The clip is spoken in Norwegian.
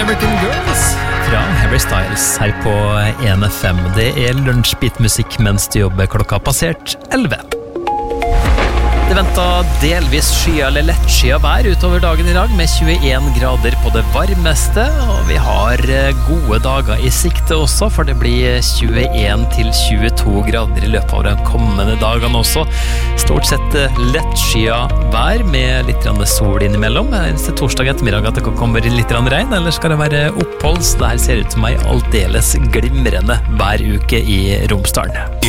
American Girls fra Harry Styles her på 1FM. Det lunsjbitmusikk mens du jobber klokka passert 11. Det ventet delvis skya eller lettskya vær utover dagen I dag med 21 grader på det varmeste, og vi har gode dager I sikte også, for det blir 21 til 22 grader I løpet av de kommende dagene også. Stort sett lettskya vær med litt sol innimellom. Til torsdag ettermiddag at det kommer litt regn, eller skal det være opphold, så det her ser ut som en aldeles glimrende hver uke I Romsdalen.